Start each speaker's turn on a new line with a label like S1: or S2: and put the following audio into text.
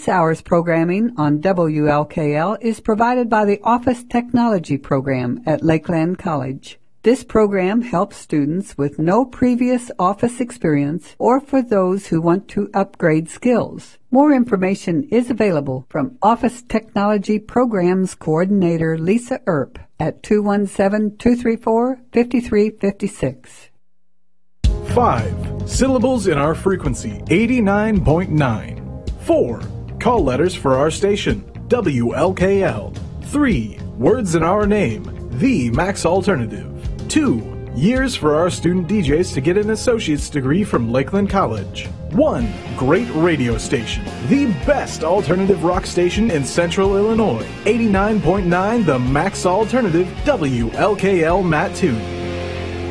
S1: This hour's programming on WLKL is provided by the Office Technology Program at Lakeland College. This program helps students with no previous office experience or for those who want to upgrade skills. More information is available from Office Technology Programs Coordinator Lisa Earp at 217-234-5356.
S2: 5. Syllables in our frequency, 89.9. 4. Call letters for our station, WLKL. 3. Words in our name, The Max Alternative. 2. Years for our student DJs to get an associate's degree from Lakeland College. 1. Great radio station, the best alternative rock station in Central Illinois. 89.9 The Max Alternative, WLKL Mattoon.